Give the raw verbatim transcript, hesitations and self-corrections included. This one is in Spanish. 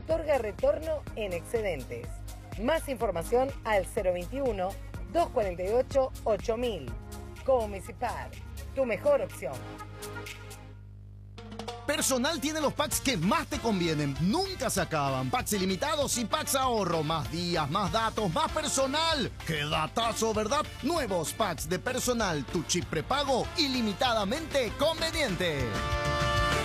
otorga retorno en excedentes. Más información al cero veintiuno, dos cuarenta y ocho, ocho mil. Comecipar, tu mejor opción. Personal tiene los packs que más te convienen, nunca se acaban. Packs ilimitados y packs ahorro, más días, más datos, más personal. ¡Qué datazo!, ¿verdad? Nuevos packs de Personal, tu chip prepago ilimitadamente conveniente.